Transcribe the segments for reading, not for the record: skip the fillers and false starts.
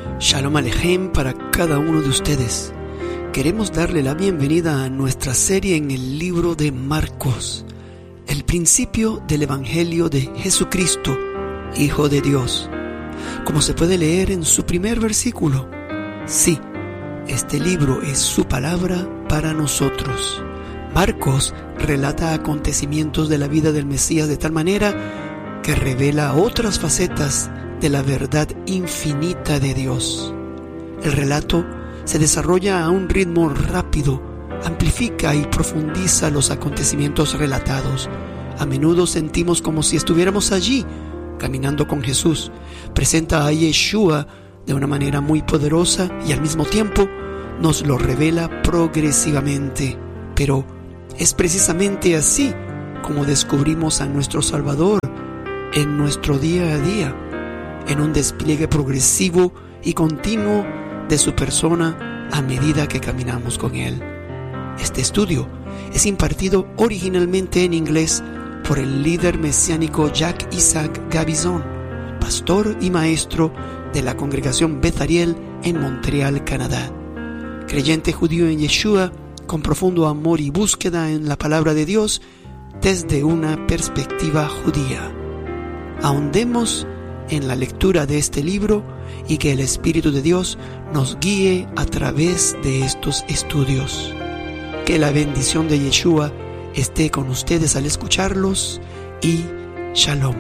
Shalom Alejem para cada uno de ustedes. Queremos darle la bienvenida a nuestra serie en el libro de Marcos, el principio del Evangelio de Jesucristo, Hijo de Dios. Como se puede leer en su primer versículo, sí, este libro es su palabra para nosotros. Marcos relata acontecimientos de la vida del Mesías de tal manera que revela otras facetas de la verdad infinita de Dios. El relato se desarrolla a un ritmo rápido, amplifica y profundiza los acontecimientos relatados. A menudo sentimos como si estuviéramos allí, caminando con Jesús. Presenta a Yeshua de una manera muy poderosa y al mismo tiempo nos lo revela progresivamente. Pero es precisamente así como descubrimos a nuestro Salvador en nuestro día a día, en un despliegue progresivo y continuo de su persona a medida que caminamos con Él. Este estudio es impartido originalmente en inglés por el líder mesiánico Jacques Isaac Gabizon, pastor y maestro de la congregación Beth Ariel en Montreal, Canadá. Creyente judío en Yeshua, con profundo amor y búsqueda en la palabra de Dios desde una perspectiva judía. Ahondemos en la lectura de este libro y que el Espíritu de Dios nos guíe a través de estos estudios. Que la bendición de Yeshua esté con ustedes al escucharlos y Shalom.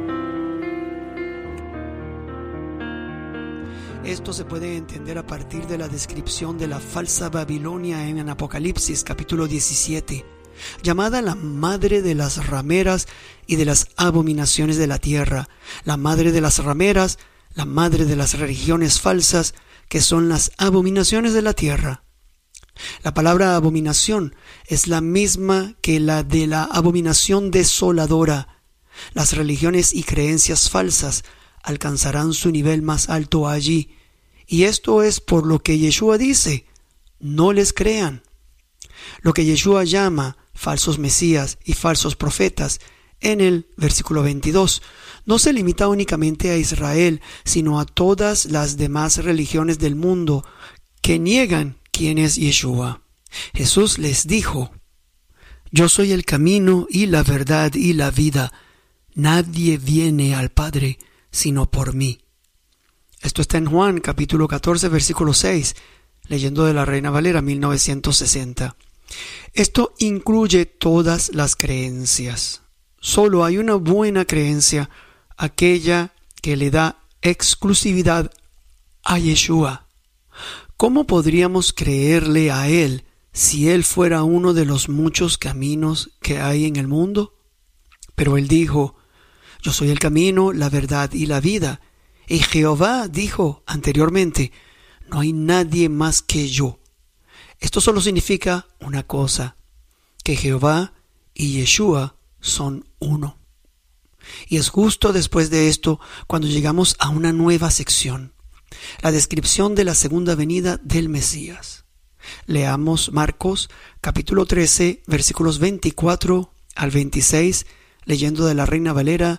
Esto se puede entender a partir de la descripción de la falsa Babilonia en Apocalipsis capítulo 17, llamada la madre de las rameras y de las abominaciones de la tierra, la madre de las rameras, la madre de las religiones falsas, que son las abominaciones de la tierra. La palabra abominación es la misma que la de la abominación desoladora. Las religiones y creencias falsas alcanzarán su nivel más alto allí, y esto es por lo que Yeshua dice: no les crean. Lo que Yeshua llama falsos mesías y falsos profetas en el versículo 22 no se limita únicamente a Israel, sino a todas las demás religiones del mundo que niegan quién es Yeshua. Jesús les dijo: yo soy el camino y la verdad y la vida. Nadie viene al Padre sino por mí. Esto está en Juan capítulo 14 versículo 6, leyendo de la Reina Valera 1960. Esto incluye todas las creencias. Solo hay una buena creencia, aquella que le da exclusividad a Yeshua. ¿Cómo podríamos creerle a Él si Él fuera uno de los muchos caminos que hay en el mundo? Pero Él dijo: yo soy el camino, la verdad y la vida. Y Jehová dijo anteriormente: no hay nadie más que yo. Esto solo significa una cosa: que Jehová y Yeshua son uno. Y es justo después de esto cuando llegamos a una nueva sección, la descripción de la segunda venida del Mesías. Leamos Marcos capítulo 13 versículos 24 al 26, leyendo de la Reina Valera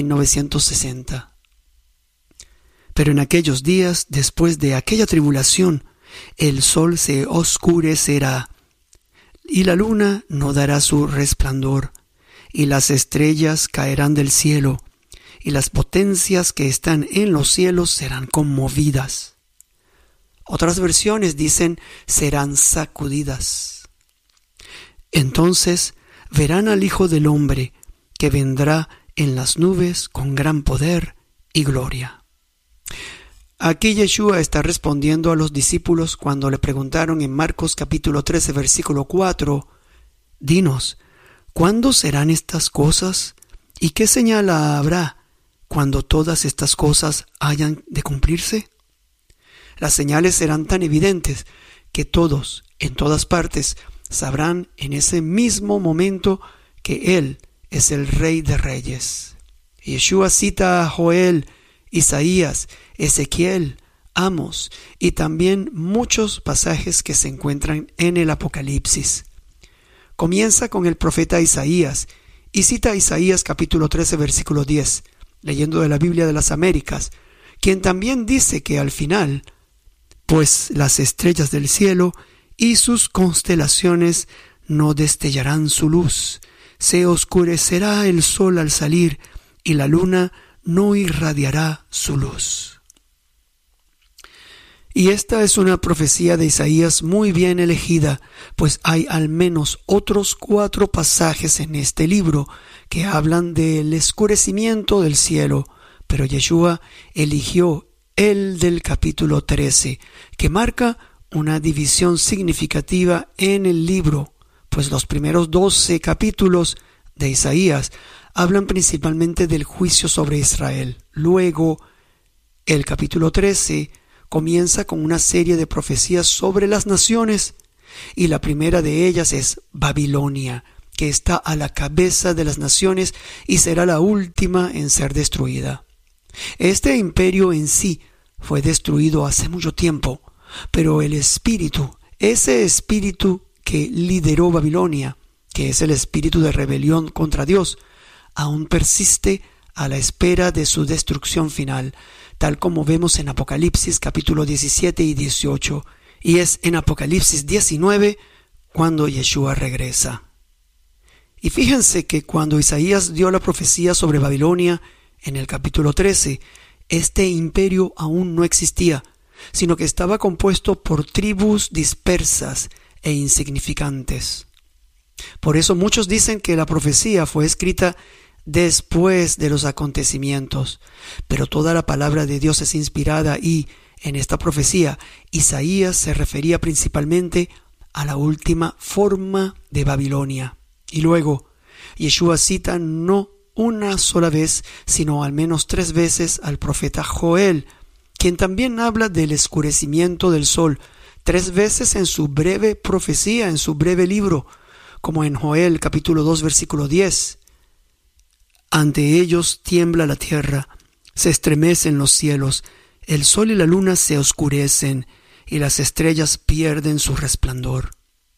1960. Pero en aquellos días, después de aquella tribulación, el sol se oscurecerá, y la luna no dará su resplandor, y las estrellas caerán del cielo, y las potencias que están en los cielos serán conmovidas. Otras versiones dicen: serán sacudidas. Entonces verán al Hijo del Hombre, que vendrá en las nubes con gran poder y gloria. Aquí Yeshua está respondiendo a los discípulos cuando le preguntaron en Marcos capítulo 13 versículo 4: dinos, ¿cuándo serán estas cosas? ¿Y qué señal habrá cuando todas estas cosas hayan de cumplirse? Las señales serán tan evidentes que todos, en todas partes, sabrán en ese mismo momento que Él es el Rey de Reyes. Yeshua cita a Joel, Isaías, Ezequiel, Amos y también muchos pasajes que se encuentran en el Apocalipsis. Comienza con el profeta Isaías y cita Isaías capítulo 13 versículo 10, leyendo de la Biblia de las Américas, quien también dice que al final, pues las estrellas del cielo y sus constelaciones no destellarán su luz, se oscurecerá el sol al salir y la luna no irradiará su luz. Y esta es una profecía de Isaías muy bien elegida, pues hay al menos otros 4 pasajes en este libro que hablan del escurecimiento del cielo, pero Yeshua eligió el del capítulo 13, que marca una división significativa en el libro, pues los primeros 12 capítulos de Isaías hablan principalmente del juicio sobre Israel. Luego, el capítulo 13 comienza con una serie de profecías sobre las naciones, y la primera de ellas es Babilonia, que está a la cabeza de las naciones y será la última en ser destruida. Este imperio en sí fue destruido hace mucho tiempo, pero el espíritu, ese espíritu que lideró Babilonia, que es el espíritu de rebelión contra Dios, aún persiste a la espera de su destrucción final, tal como vemos en Apocalipsis capítulo 17 y 18, y es en Apocalipsis 19 cuando Yeshua regresa. Y fíjense que cuando Isaías dio la profecía sobre Babilonia en el capítulo 13, este imperio aún no existía, sino que estaba compuesto por tribus dispersas e insignificantes. Por eso muchos dicen que la profecía fue escrita después de los acontecimientos, pero toda la palabra de Dios es inspirada y, en esta profecía, Isaías se refería principalmente a la última forma de Babilonia. Y luego, Yeshua cita no una sola vez, sino al menos 3 veces al profeta Joel, quien también habla del escurecimiento del sol, 3 veces en su breve profecía, en su breve libro, como en Joel capítulo 2 versículo 10. Ante ellos tiembla la tierra, se estremecen los cielos, el sol y la luna se oscurecen y las estrellas pierden su resplandor.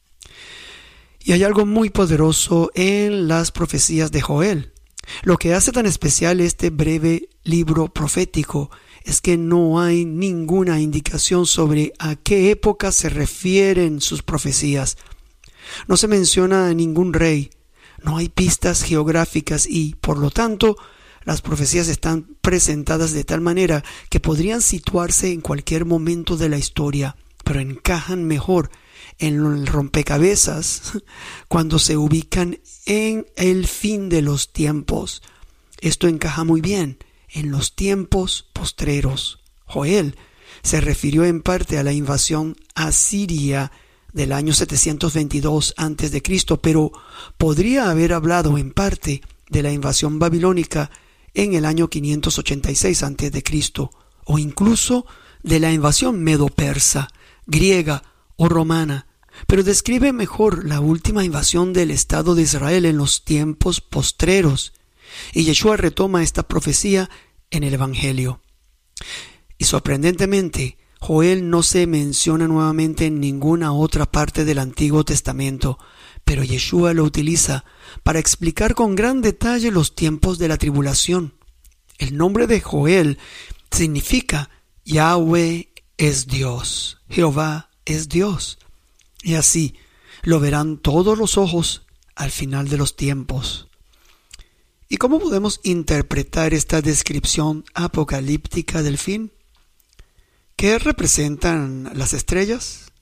Y hay algo muy poderoso en las profecías de Joel. Lo que hace tan especial este breve libro profético es que no hay ninguna indicación sobre a qué época se refieren sus profecías. No se menciona a ningún rey, no hay pistas geográficas y, por lo tanto, las profecías están presentadas de tal manera que podrían situarse en cualquier momento de la historia, pero encajan mejor en el rompecabezas cuando se ubican en el fin de los tiempos. Esto encaja muy bien en los tiempos postreros. Joel se refirió en parte a la invasión asiria del año 722 a.C., pero podría haber hablado en parte de la invasión babilónica en el año 586 a.C., o incluso de la invasión medo-persa, griega o romana, pero describe mejor la última invasión del Estado de Israel en los tiempos postreros, y Yeshua retoma esta profecía en el Evangelio. Y sorprendentemente, Joel no se menciona nuevamente en ninguna otra parte del Antiguo Testamento, pero Yeshua lo utiliza para explicar con gran detalle los tiempos de la tribulación. El nombre de Joel significa Yahweh es Dios, Jehová es Dios. Y así lo verán todos los ojos al final de los tiempos. ¿Y cómo podemos interpretar esta descripción apocalíptica del fin? ¿Qué representan las estrellas?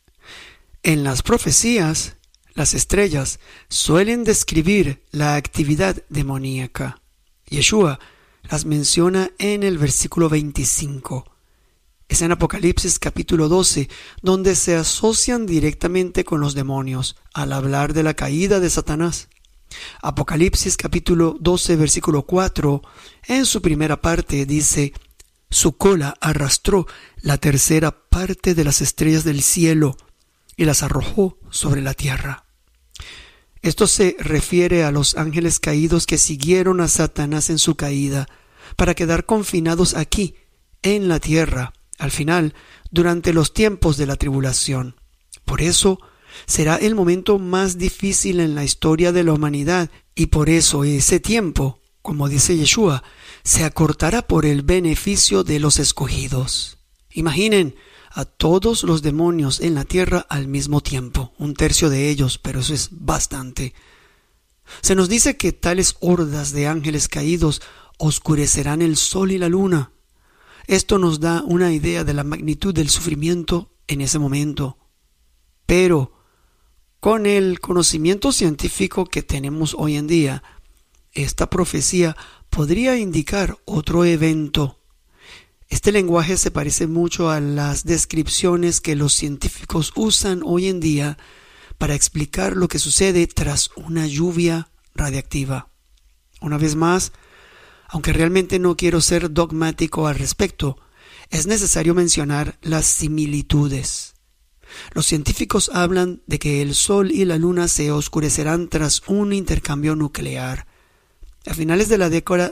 En las profecías, las estrellas suelen describir la actividad demoníaca. Yeshua las menciona en el versículo 25. Es en Apocalipsis capítulo 12, donde se asocian directamente con los demonios al hablar de la caída de Satanás. Apocalipsis capítulo 12, versículo 4, en su primera parte dice: su cola arrastró la tercera parte de las estrellas del cielo y las arrojó sobre la tierra. Esto se refiere a los ángeles caídos que siguieron a Satanás en su caída para quedar confinados aquí, en la tierra, al final, durante los tiempos de la tribulación. Por eso, será el momento más difícil en la historia de la humanidad y por eso ese tiempo, como dice Yeshua, se acortará por el beneficio de los escogidos. Imaginen a todos los demonios en la tierra al mismo tiempo, 1/3 de ellos, pero eso es bastante. Se nos dice que tales hordas de ángeles caídos oscurecerán el sol y la luna. Esto nos da una idea de la magnitud del sufrimiento en ese momento. Pero con el conocimiento científico que tenemos hoy en día, esta profecía podría indicar otro evento. Este lenguaje se parece mucho a las descripciones que los científicos usan hoy en día para explicar lo que sucede tras una lluvia radiactiva. Una vez más, aunque realmente no quiero ser dogmático al respecto, es necesario mencionar las similitudes. Los científicos hablan de que el Sol y la Luna se oscurecerán tras un intercambio nuclear. A finales de la década